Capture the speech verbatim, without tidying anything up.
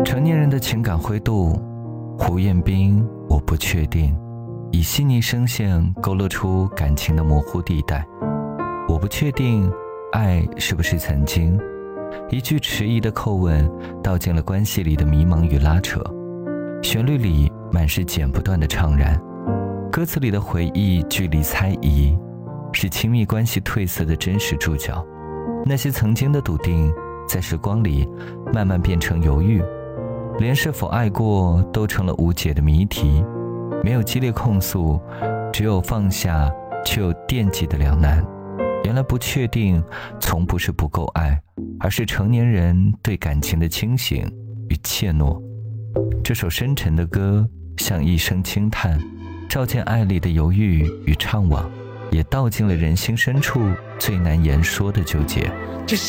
成年人的情感灰度，胡彦斌，我不确定，以细腻声线勾勒出感情的模糊地带。我不确定爱是不是曾经，一句迟疑的叩问道尽了关系里的迷茫与拉扯。旋律里满是剪不断的怅然，歌词里的回忆距离猜疑，是亲密关系褪色的真实注脚。那些曾经的笃定，在时光里慢慢变成犹豫，连是否爱过都成了无解的谜题。没有激烈控诉，只有放下却又惦记的两难。原来不确定从不是不够爱，而是成年人对感情的清醒与怯懦。这首深沉的歌像一声轻叹，照见爱里的犹豫与怅惘，也道尽了人心深处最难言说的纠结。